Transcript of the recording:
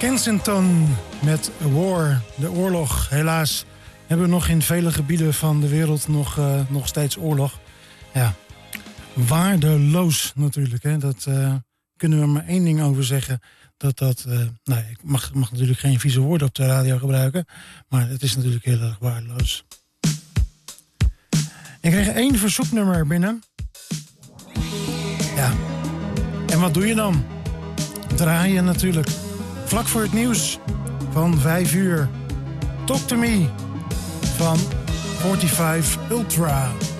Kensington met War, de oorlog. Helaas hebben we nog in vele gebieden van de wereld nog steeds oorlog. Ja, waardeloos natuurlijk. Hè. Dat kunnen we maar één ding over zeggen. Ik mag natuurlijk geen vieze woorden op de radio gebruiken. Maar het is natuurlijk heel erg waardeloos. Ik kreeg 1 verzoeknummer binnen. Ja, en wat doe je dan? Draaien natuurlijk. Vlak voor het nieuws van 5 uur. Talk to Me van 45 Ultra.